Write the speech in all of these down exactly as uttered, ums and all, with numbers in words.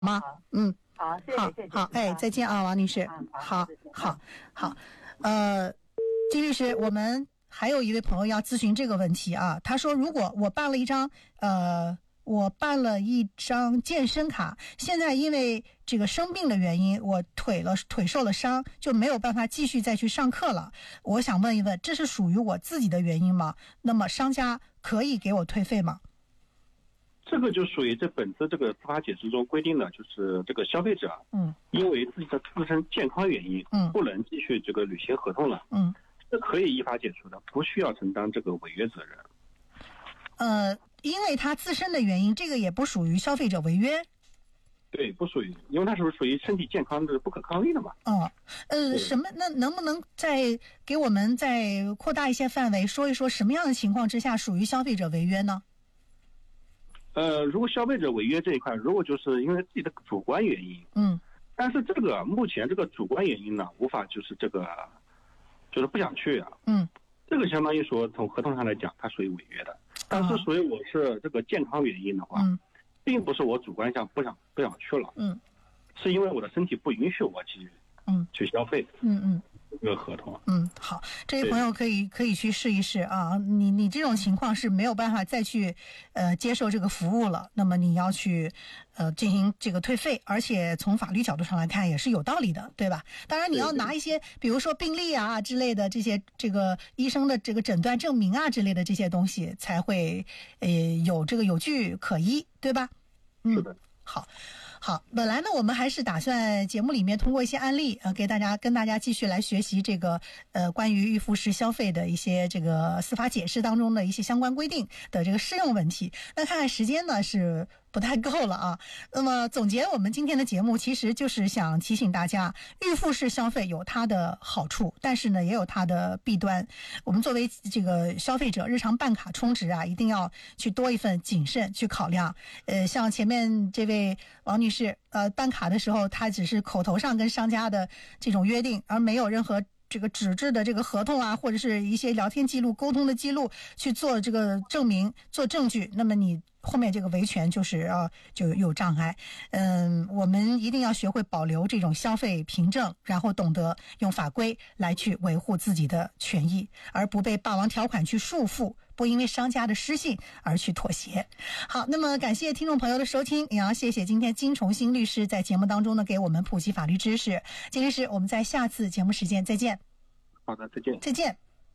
吗？嗯， 好，谢谢， 好， 谢谢， 好，哎，再见啊，王女士。好，好，好，呃，金律师，我们还有一位朋友要咨询这个问题啊。他说，如果我办了一张，呃，我办了一张健身卡，现在因为这个生病的原因，我腿了腿受了伤，就没有办法继续再去上课了。我想问一问，这是属于我自己的原因吗？那么商家可以给我退费吗？ 这个就属于这本次这个司法解释中规定的，就是这个消费者， 嗯，因为自己的自身健康原因， 嗯， 不能继续这个履行合同了， 嗯， 这可以依法解除的，不需要承担这个违约责任。 呃，因为他自身的原因，这个也不属于消费者违约。 对，不属于，因为它是属于身体健康的不可抗力的嘛。 哦，呃，什么？那能不能再给我们再扩大一些范围，说一说什么样的情况之下属于消费者违约呢？ 呃，如果消费者违约这一块，如果就是因为自己的主观原因， 嗯， 但是这个目前这个主观原因呢，无法就是这个，就是不想去啊， 嗯， 这个相当于说从合同上来讲，它属于违约的。但是属于我是这个健康原因的话， 嗯， 并不是我主观上不想不想去了， 嗯， 是因为我的身体不允许我去， 嗯， 去消费， 嗯嗯。 这个合同， 嗯，好，这位朋友可以可以去试一试啊。你你这种情况是没有办法再去呃接受这个服务了，那么你要去呃进行这个退费，而且从法律角度上来看也是有道理的，对吧？当然你要拿一些比如说病历啊之类的这些这个医生的这个诊断证明啊之类的这些东西才会呃有这个有据可依，对吧？ 嗯，是的， 好。好，本来呢，我们还是打算节目里面通过一些案例，呃，给大家跟大家继续来学习这个呃关于预付式消费的一些这个司法解释当中的一些相关规定的这个适用问题。那看看时间呢是不太够了啊。那么总结我们今天的节目，其实就是想提醒大家，预付式消费有它的好处，但是呢也有它的弊端。我们作为这个消费者，日常办卡充值啊，一定要去多一份谨慎去考量。呃，像前面这位王女士，呃，办卡的时候，她只是口头上跟商家的这种约定，而没有任何这个纸质的这个合同啊，或者是一些聊天记录、沟通的记录去做这个证明、做证据，那么你后面这个维权就是啊就有障碍。嗯，我们一定要学会保留这种消费凭证，然后懂得用法规来去维护自己的权益，而不被霸王条款去束缚，不因为商家的失信而去妥协。好，那么感谢听众朋友的收听，也要谢谢今天金崇新律师在节目当中呢给我们普及法律知识。金律师，我们在下次节目时间再见。 好的，再见。 再见。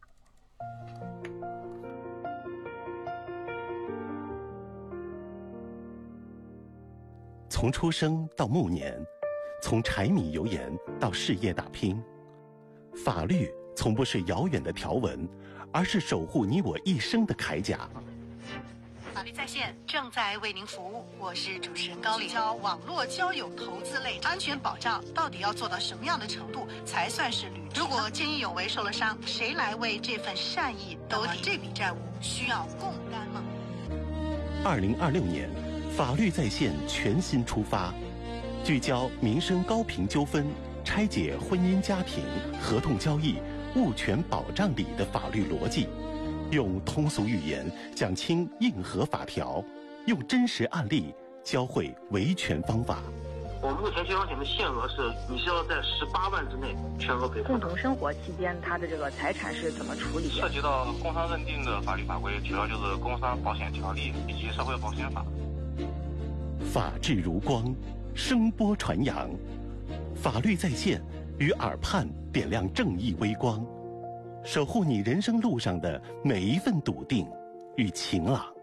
从出生到暮年，从柴米油盐到事业打拼，法律从不是遥远的条文，而是守护你我一生的铠甲。 法律在线正在为您服务，我是主持人高丽。交网络交友投资类安全保障到底要做到什么样的程度才算是履职？如果见义勇为受了伤，谁来为这份善意兜底？这笔债务需要共担吗？ 二零二六年，法律在线全新出发，聚焦民生高频纠纷，拆解婚姻家庭、合同交易、物权保障里的法律逻辑。用通俗语言讲清硬核法条，用真实案例教会维权方法。 我们目前解放险的限额是，你需要在十八万之内全额赔付。 共同生活期间，他的这个财产是怎么处理？ 涉及到工伤认定的法律法规，主要就是《工伤保险条例》以及《社会保险法》。 法治如光，声波传扬，法律在线，与耳畔点亮正义微光。守护你人生路上的每一份笃定与晴朗。